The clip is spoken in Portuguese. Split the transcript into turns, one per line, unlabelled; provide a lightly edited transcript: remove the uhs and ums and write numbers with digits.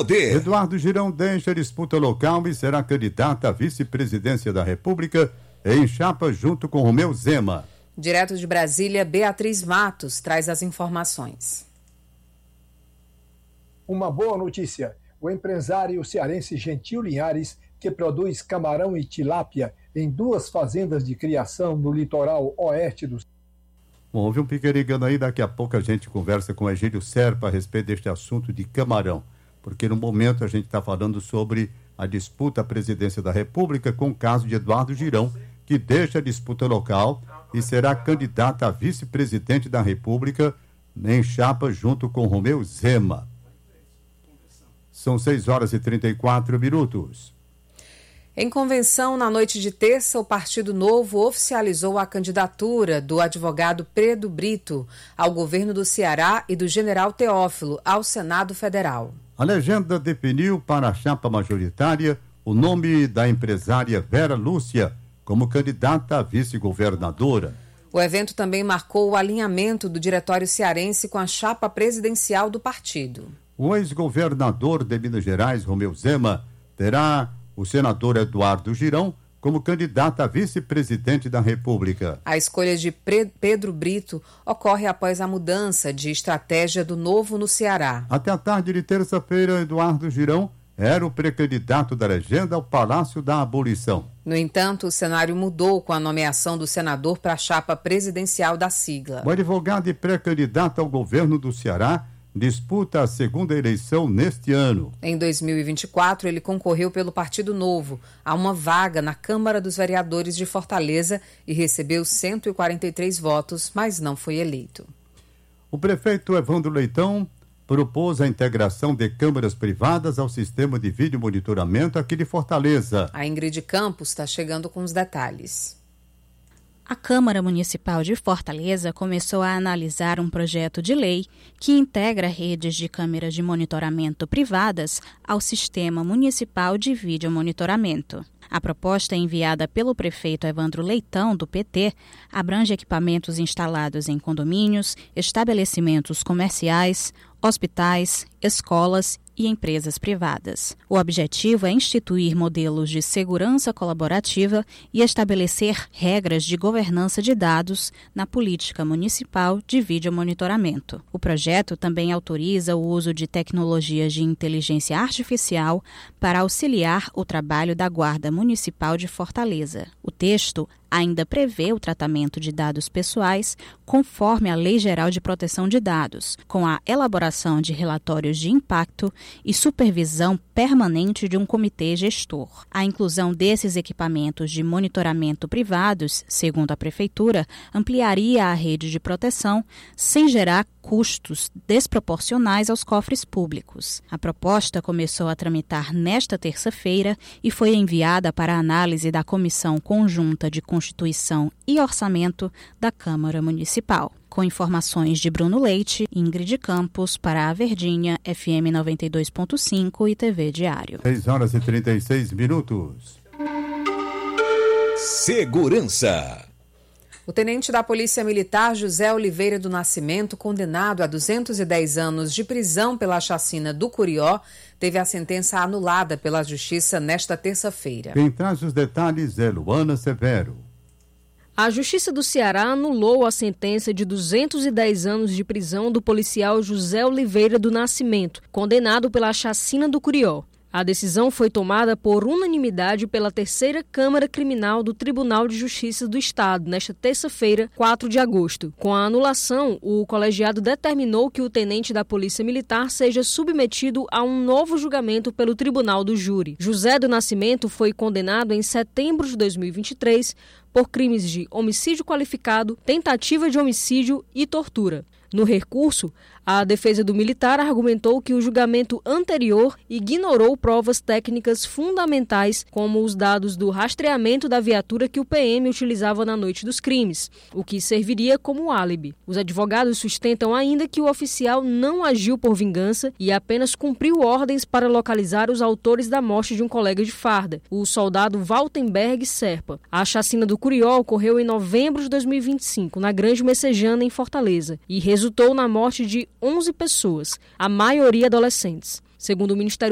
poder.
Eduardo Girão deixa a disputa local e será candidato à vice-presidência da República em chapa junto com Romeu Zema.
Direto de Brasília, Beatriz Matos traz as informações.
Uma boa notícia. O empresário cearense Gentil Linhares, que produz camarão e tilápia em 2 fazendas de criação no litoral oeste do...
Bom, houve um piquerigando aí, daqui a pouco a gente conversa com o Egílio Serpa a respeito deste assunto de camarão, porque no momento a gente está falando sobre a disputa à presidência da República com o caso de Eduardo Girão, que deixa a disputa local e será candidato a vice-presidente da República em chapa junto com Romeu Zema. São 6h34.
Em convenção, na noite de terça, o Partido Novo oficializou a candidatura do advogado Pedro Brito ao governo do Ceará e do general Teófilo ao Senado Federal.
A legenda definiu para a chapa majoritária o nome da empresária Vera Lúcia como candidata a vice-governadora.
O evento também marcou o alinhamento do diretório cearense com a chapa presidencial do partido.
O ex-governador de Minas Gerais, Romeu Zema, terá o senador Eduardo Girão como candidato a vice-presidente da República.
A escolha de Pedro Brito ocorre após a mudança de estratégia do Novo no Ceará.
Até a tarde de terça-feira, Eduardo Girão era o pré-candidato da legenda ao Palácio da Abolição.
No entanto, o cenário mudou com a nomeação do senador para a chapa presidencial da sigla.
O advogado e pré-candidato ao governo do Ceará disputa a segunda eleição neste ano.
Em 2024, ele concorreu pelo Partido Novo a uma vaga na Câmara dos Vereadores de Fortaleza e recebeu 143 votos, mas não foi eleito.
O prefeito Evandro Leitão propôs a integração de câmaras privadas ao sistema de vídeo monitoramento aqui de Fortaleza.
A Ingrid Campos está chegando com os detalhes.
A Câmara Municipal de Fortaleza começou a analisar um projeto de lei que integra redes de câmeras de monitoramento privadas ao Sistema Municipal de Vídeo Monitoramento. A proposta enviada pelo prefeito Evandro Leitão, do PT, abrange equipamentos instalados em condomínios, estabelecimentos comerciais, hospitais, escolas e empresas privadas. O objetivo é instituir modelos de segurança colaborativa e estabelecer regras de governança de dados na política municipal de vídeo monitoramento. O projeto também autoriza o uso de tecnologias de inteligência artificial para auxiliar o trabalho da Guarda Municipal de Fortaleza. O texto ainda prevê o tratamento de dados pessoais conforme a Lei Geral de Proteção de Dados, com a elaboração de relatórios de impacto e supervisão permanente de um comitê gestor. A inclusão desses equipamentos de monitoramento privados, segundo a Prefeitura, ampliaria a rede de proteção sem gerar custos desproporcionais aos cofres públicos. A proposta começou a tramitar nesta terça-feira e foi enviada para análise da Comissão Conjunta de Constituição e Orçamento da Câmara Municipal. Com informações de Bruno Leite, Ingrid Campos, para a Verdinha, FM 92.5 e TV Diário.
6h36.
Segurança.
O tenente da Polícia Militar José Oliveira do Nascimento, condenado a 210 anos de prisão pela chacina do Curió, teve a sentença anulada pela Justiça nesta terça-feira.
Quem traz os detalhes é Luana Severo.
A Justiça do Ceará anulou a sentença de 210 anos de prisão do policial José Oliveira do Nascimento, condenado pela chacina do Curió. A decisão foi tomada por unanimidade pela Terceira Câmara Criminal do Tribunal de Justiça do Estado, nesta terça-feira, 4 de agosto. Com a anulação, o colegiado determinou que o tenente da Polícia Militar seja submetido a um novo julgamento pelo Tribunal do Júri. José do Nascimento foi condenado em setembro de 2023 por crimes de homicídio qualificado, tentativa de homicídio e tortura. No recurso, a defesa do militar argumentou que o julgamento anterior ignorou provas técnicas fundamentais, como os dados do rastreamento da viatura que o PM utilizava na noite dos crimes, o que serviria como álibi. Os advogados sustentam ainda que o oficial não agiu por vingança e apenas cumpriu ordens para localizar os autores da morte de um colega de farda, o soldado Waltenberg Serpa. A chacina do Curió ocorreu em novembro de 2025, na Grande Messejana, em Fortaleza, e resultou na morte de 11 pessoas, a maioria adolescentes. Segundo o Ministério